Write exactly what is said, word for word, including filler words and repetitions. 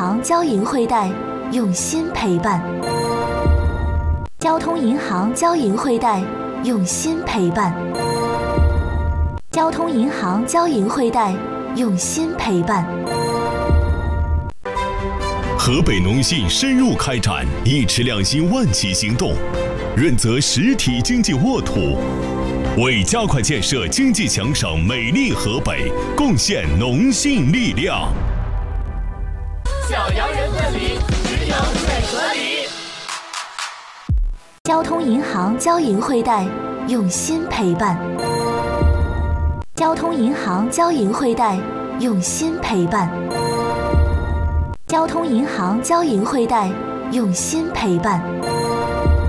行交银汇贷，用心陪伴。交通银行交银汇贷，用心陪伴。交通银行交银汇贷，用心陪伴。 河北农信深入开展一池两心万企行动，润泽实体经济沃土，为加快建设经济强省美丽河北贡献农信力量。 小洋人问理，只有水和梨。 交通银行交银汇贷，用心陪伴。交通银行交银汇贷，用心陪伴。交通银行交银汇贷，用心陪伴。